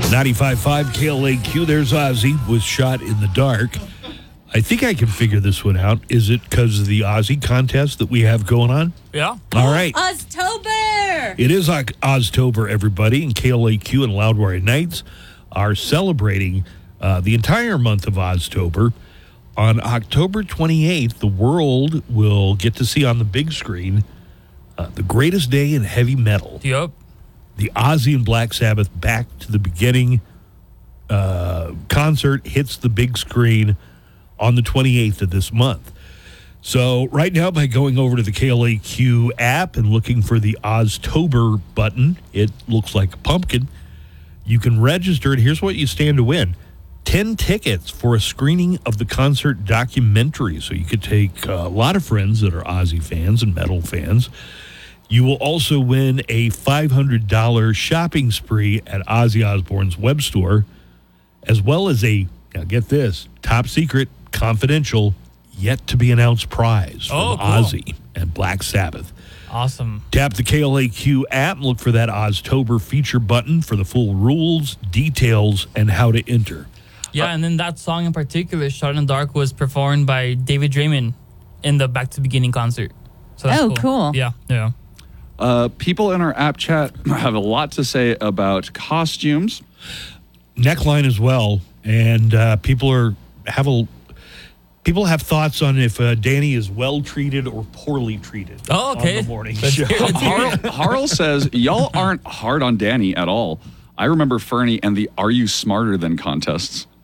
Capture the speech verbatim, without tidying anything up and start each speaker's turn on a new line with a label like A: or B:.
A: ninety-five point five K L A Q. There's Ozzy with Shot in the Dark. I think I can figure this one out. Is it because of the Ozzy contest that we have going on?
B: Yeah.
A: All right.
C: Oztober!
A: It is Oztober, everybody, and K L A Q and Loudwire Nights are celebrating uh, the entire month of Oztober. On October twenty-eighth, the world will get to see on the big screen uh, the greatest day in heavy metal.
B: Yep.
A: The Ozzy and Black Sabbath Back to the Beginning uh, concert hits the big screen on the twenty-eighth of this month. So right now, by going over to the K L A Q app and looking for the Oztober button, it looks like a pumpkin. You can register, and here's what you stand to win. ten tickets for a screening of the concert documentary. So you could take a lot of friends that are Ozzy fans and metal fans. You will also win a five hundred dollars shopping spree at Ozzy Osbourne's web store, as well as a, now get this, top secret, confidential, yet to be announced prize from
B: Oh, cool.
A: Ozzy and Black Sabbath.
B: Awesome.
A: Tap the K L A Q app and look for that Oztober feature button for the full rules, details, and how to enter.
B: Yeah, and then that song in particular, Shot in the Dark, was performed by David Draymond in the Back to the Beginning concert. So that's
C: Oh, cool.
B: Yeah, yeah.
D: Uh, people in our app chat have a lot to say about costumes.
A: Neckline as well, and uh, people are have a people have thoughts on if uh, Danny is well treated or poorly treated.
B: Oh, okay.
A: On the morning
B: Let's
A: show.
B: hear it.
D: Harl, Harl says, y'all aren't hard on Danny at all. I remember Fernie and the Are You Smarter Than contests.